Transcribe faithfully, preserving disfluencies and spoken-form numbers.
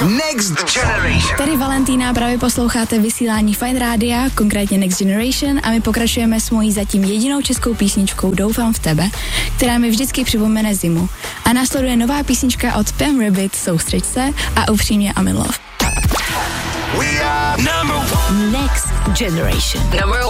Next Generation. Tady Valentína, právě posloucháte vysílání Fine Rádia, konkrétně Next Generation, a my pokračujeme s mojí zatím jedinou českou písničkou Doufám v tebe, která mi vždycky připomene zimu. A následuje nová písnička od Pam Rabbit, Soustřeď se, a upřímně I'm in love. We are number one. Next Generation. Number